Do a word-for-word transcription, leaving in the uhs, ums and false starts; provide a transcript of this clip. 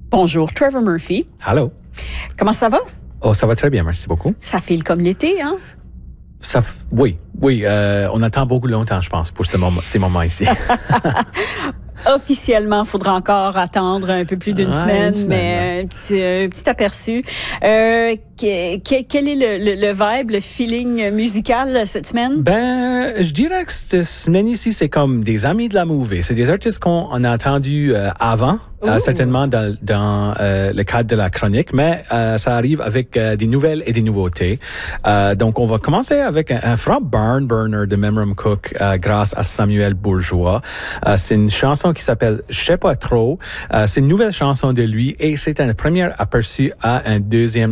Bonjour, Trevor Murphy. Allô. Comment ça va? Oh, ça va très bien, merci beaucoup. Ça file comme l'été, hein? Ça, oui, oui, euh, on attend beaucoup longtemps, je pense, pour ce moment, ces moments ici. Officiellement, il faudra encore attendre un peu plus d'une Ouais, semaine, une semaine, mais un petit, un petit aperçu. Euh, que, que, quel est le, le, le vibe, le feeling musical cette semaine? Ben, je dirais que cette semaine ici, c'est comme des amis de la movie. C'est des artistes qu'on on a entendus euh, avant, euh, certainement dans, dans euh, le cadre de la chronique, mais euh, ça arrive avec euh, des nouvelles et des nouveautés. Euh, donc, on va commencer avec un, un franc barn burner de Memram Cook euh, grâce à Samuel Bourgeois. Euh, c'est une chanson qui s'appelle « Je sais pas trop ». Euh, c'est une nouvelle chanson de lui et c'est un premier aperçu à un deuxième